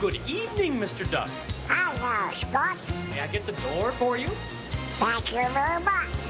good evening, Mr. Duck. Hello, Spot. May I get the door for you? Thank you very much.